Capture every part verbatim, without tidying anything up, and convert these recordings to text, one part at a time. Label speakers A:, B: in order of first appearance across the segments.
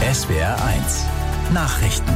A: S W R eins Nachrichten.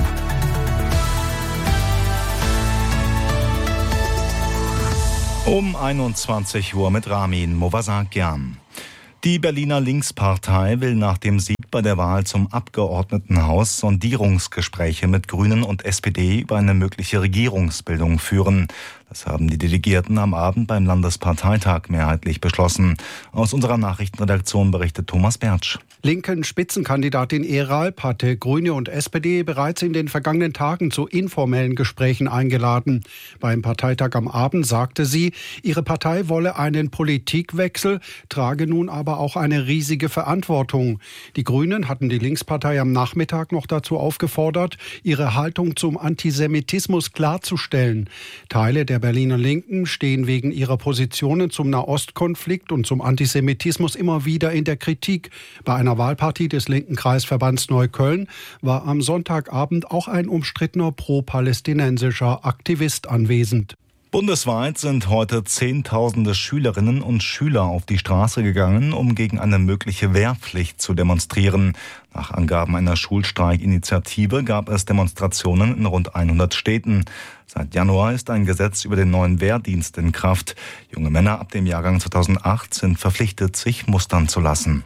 B: Um einundzwanzig Uhr mit Ramin Movasakian. Die Berliner Linkspartei will nach dem Sieg bei der Wahl zum Abgeordnetenhaus Sondierungsgespräche mit Grünen und S P D über eine mögliche Regierungsbildung führen. Das haben die Delegierten am Abend beim Landesparteitag mehrheitlich beschlossen. Aus unserer Nachrichtenredaktion berichtet Thomas Bertsch.
C: Linken Spitzenkandidatin Eralp hatte Grüne und S P D bereits in den vergangenen Tagen zu informellen Gesprächen eingeladen. Beim Parteitag am Abend sagte sie, ihre Partei wolle einen Politikwechsel, trage nun aber auch eine riesige Verantwortung. Die Grünen hatten die Linkspartei am Nachmittag noch dazu aufgefordert, ihre Haltung zum Antisemitismus klarzustellen. Teile der Berliner Linken stehen wegen ihrer Positionen zum Nahostkonflikt und zum Antisemitismus immer wieder in der Kritik. Bei einer Wahlpartie des linken Kreisverbands Neukölln war am Sonntagabend auch ein umstrittener pro-palästinensischer Aktivist anwesend.
B: Bundesweit sind heute Zehntausende Schülerinnen und Schüler auf die Straße gegangen, um gegen eine mögliche Wehrpflicht zu demonstrieren. Nach Angaben einer Schulstreikinitiative gab es Demonstrationen in rund hundert Städten. Seit Januar ist ein Gesetz über den neuen Wehrdienst in Kraft. Junge Männer ab dem Jahrgang zweitausendacht sind verpflichtet, sich mustern zu lassen.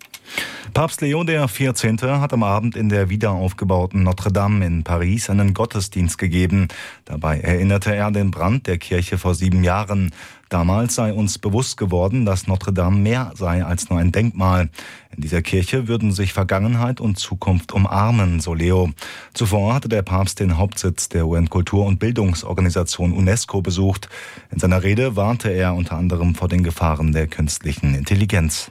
B: Papst Leo der vierzehnte hat am Abend in der wiederaufgebauten Notre-Dame in Paris einen Gottesdienst gegeben. Dabei erinnerte er an den Brand der Kirche vor sieben Jahren. Damals sei uns bewusst geworden, dass Notre-Dame mehr sei als nur ein Denkmal. In dieser Kirche würden sich Vergangenheit und Zukunft umarmen, so Leo. Zuvor hatte der Papst den Hauptsitz der U N-Kultur- und Bildungsorganisation UNESCO besucht. In seiner Rede warnte er unter anderem vor den Gefahren der künstlichen Intelligenz.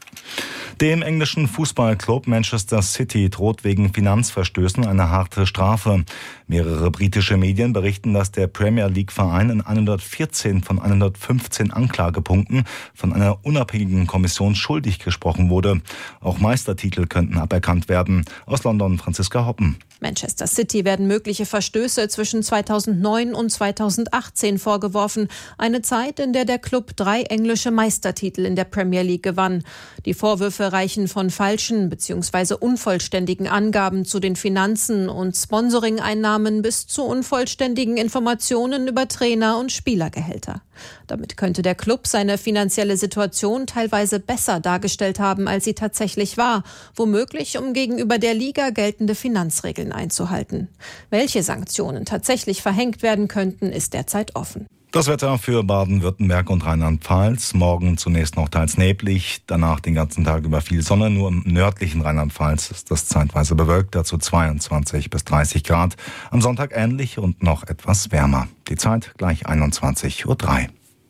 B: Dem englischen Fußballclub Manchester City droht wegen Finanzverstößen eine harte Strafe. Mehrere britische Medien berichten, dass der Premier League-Verein in hundertvierzehn von hundertfünfzehn Anklagepunkten von einer unabhängigen Kommission schuldig gesprochen wurde. Auch Meistertitel könnten aberkannt werden. Aus London Franziska Hoppen.
D: Manchester City werden mögliche Verstöße zwischen zweitausendneun und zweitausendachtzehn vorgeworfen. Eine Zeit, in der der Club drei englische Meistertitel in der Premier League gewann. Die Vorwürfe reichen von falschen bzw. unvollständigen Angaben zu den Finanzen und Sponsoring-Einnahmen bis zu unvollständigen Informationen über Trainer- und Spielergehälter. Damit könnte der Club seine finanzielle Situation teilweise besser dargestellt haben, als sie tatsächlich war, womöglich um gegenüber der Liga geltende Finanzregeln einzuhalten. Welche Sanktionen tatsächlich verhängt werden könnten, ist derzeit offen.
B: Das Wetter für Baden-Württemberg und Rheinland-Pfalz. Morgen zunächst noch teils neblig, danach den ganzen Tag über viel Sonne. Nur im nördlichen Rheinland-Pfalz ist das zeitweise bewölkt, dazu zweiundzwanzig bis dreißig Grad. Am Sonntag ähnlich und noch etwas wärmer. Die Zeit gleich einundzwanzig Uhr drei.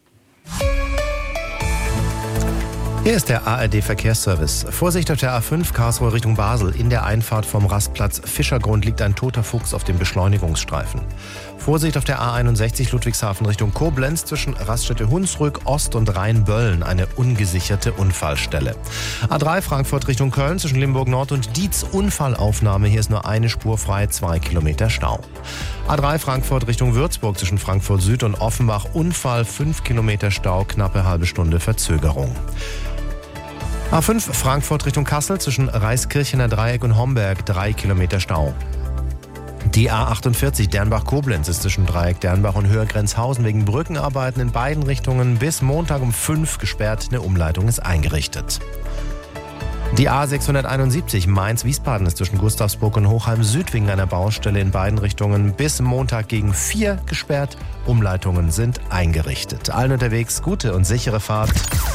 E: Hier ist der A R D-Verkehrsservice. Vorsicht auf der A fünf Karlsruhe Richtung Basel. In der Einfahrt vom Rastplatz Fischergrund liegt ein toter Fuchs auf dem Beschleunigungsstreifen. Vorsicht auf der A einundsechzig Ludwigshafen Richtung Koblenz zwischen Raststätte Hunsrück, Ost und Rheinböllen eine ungesicherte Unfallstelle. A drei Frankfurt Richtung Köln zwischen Limburg Nord und Dietz Unfallaufnahme. Hier ist nur eine Spur frei, zwei Kilometer Stau. A drei Frankfurt Richtung Würzburg zwischen Frankfurt Süd und Offenbach Unfall, fünf Kilometer Stau, knappe halbe Stunde Verzögerung. A fünf Frankfurt Richtung Kassel zwischen Reiskirchener Dreieck und Homberg, drei Kilometer Stau. Die A achtundvierzig Dernbach-Koblenz ist zwischen Dreieck Dernbach und Höher-Grenzhausen wegen Brückenarbeiten in beiden Richtungen bis Montag um fünf gesperrt. Eine Umleitung ist eingerichtet. Die A sechshunderteinundsiebzig Mainz-Wiesbaden ist zwischen Gustavsburg und Hochheim Süd wegen einer Baustelle in beiden Richtungen bis Montag gegen vier gesperrt. Umleitungen sind eingerichtet. Allen unterwegs gute und sichere Fahrt.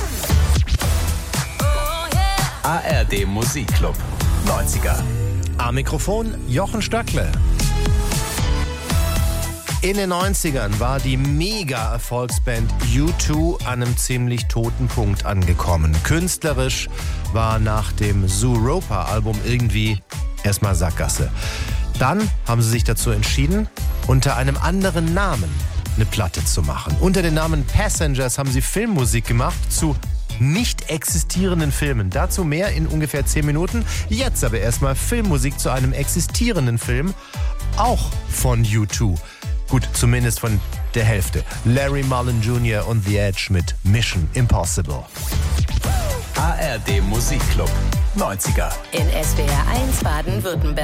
A: A R D Musikclub neunziger.
E: Am Mikrofon Jochen Stöckle. In den neunzigern war die Mega-Erfolgsband U zwei an einem ziemlich toten Punkt angekommen. Künstlerisch war nach dem Zooropa-Album irgendwie erstmal Sackgasse. Dann haben sie sich dazu entschieden, unter einem anderen Namen eine Platte zu machen. Unter dem Namen Passengers haben sie Filmmusik gemacht zu nicht existierenden Filmen. Dazu mehr in ungefähr zehn Minuten. Jetzt aber erstmal Filmmusik zu einem existierenden Film, auch von U zwei. Gut, zumindest von der Hälfte. Larry Mullen Junior und The Edge mit Mission Impossible.
A: A R D Musikclub. neunziger.
F: In S W R eins Baden-Württemberg.